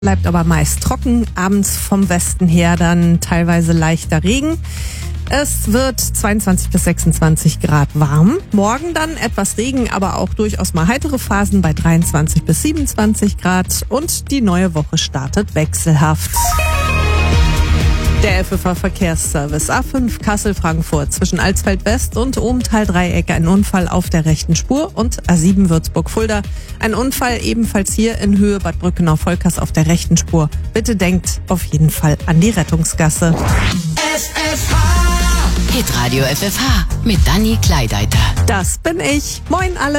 Bleibt aber meist trocken, abends vom Westen her dann teilweise leichter Regen. Es wird 22 bis 26 Grad warm. Morgen dann etwas Regen, aber auch durchaus mal heitere Phasen bei 23 bis 27 Grad. Und die neue Woche startet wechselhaft. Der FFH Verkehrsservice A5 Kassel-Frankfurt zwischen Alsfeld-West und Obenthal-Dreieck ein Unfall auf der rechten Spur und A7 Würzburg-Fulda ein Unfall ebenfalls hier in Höhe Bad Brückenau-Volkers auf der rechten Spur. Bitte denkt auf jeden Fall an die Rettungsgasse. Hitradio FFH mit Dani Kleideiter. Das bin ich. Moin alle.